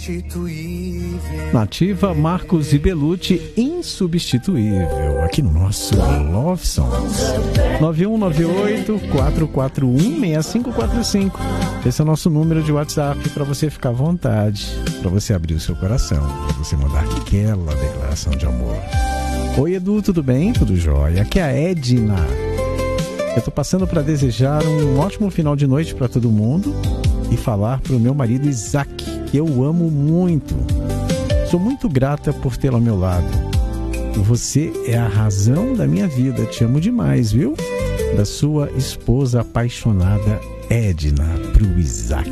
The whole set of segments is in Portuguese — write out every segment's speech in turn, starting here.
Nativa, Marcos e Belucci, insubstituível, aqui no nosso Love Songs. 9198-441-6545. Esse é o nosso número de WhatsApp para você ficar à vontade, para você abrir o seu coração, para você mandar aquela declaração de amor. Oi, Edu, tudo bem? Tudo jóia? Aqui é a Edna. Eu tô passando para desejar um ótimo final de noite para todo mundo e falar para o meu marido Isaac, que eu amo muito. Sou muito grata por tê-lo ao meu lado. Você é a razão da minha vida. Te amo demais, viu? Da sua esposa apaixonada, Edna, pro Isaac.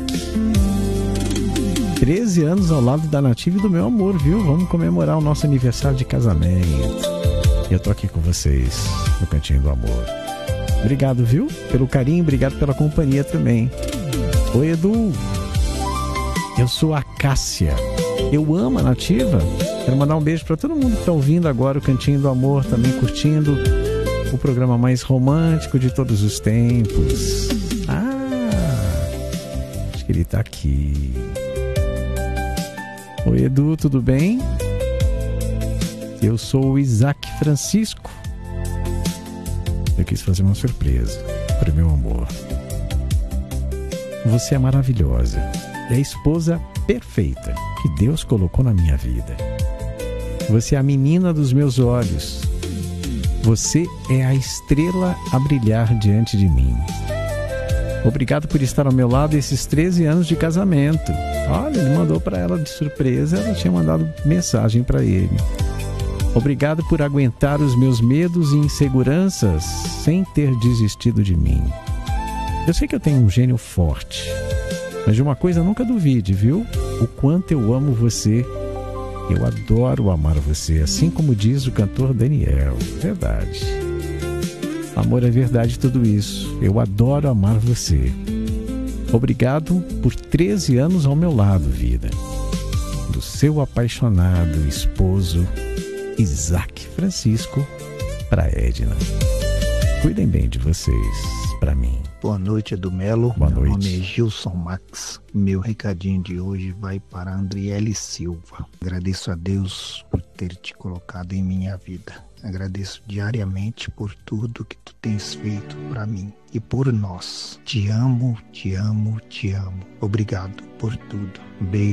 13 anos ao lado da Nativa e do meu amor, viu? Vamos comemorar o nosso aniversário de casamento. E eu tô aqui com vocês no Cantinho do Amor. Obrigado, viu? Pelo carinho, obrigado pela companhia também. Oi, Edu. Eu sou a Cássia. Eu amo a Nativa. Quero mandar um beijo para todo mundo que está ouvindo agora o Cantinho do Amor, também curtindo o programa mais romântico de todos os tempos. Acho que ele está aqui. Oi, Edu, tudo bem? Eu sou o Isaac Francisco. Eu quis fazer uma surpresa para o meu amor. Você é maravilhosa. É a esposa perfeita que Deus colocou na minha vida. Você é a menina dos meus olhos. Você é a estrela a brilhar diante de mim. Obrigado por estar ao meu lado esses 13 anos de casamento. Olha, ele mandou para ela de surpresa, ela tinha mandado mensagem para ele. Obrigado por aguentar os meus medos e inseguranças sem ter desistido de mim. Eu sei que eu tenho um gênio forte, mas de uma coisa nunca duvide, viu? O quanto eu amo você. Eu adoro amar você, assim como diz o cantor Daniel. Verdade. Amor é verdade, tudo isso. Eu adoro amar você. Obrigado por 13 anos ao meu lado, vida. Do seu apaixonado esposo, Isaac Francisco, para Edna. Cuidem bem de vocês, para mim. Boa noite, Edu Melo. Boa noite. Meu nome é Gilson Max. Meu recadinho de hoje vai para Andriele Silva. Agradeço a Deus por ter te colocado em minha vida. Agradeço diariamente por tudo que tu tens feito para mim e por nós. Te amo, te amo, te amo. Obrigado por tudo. Beijo.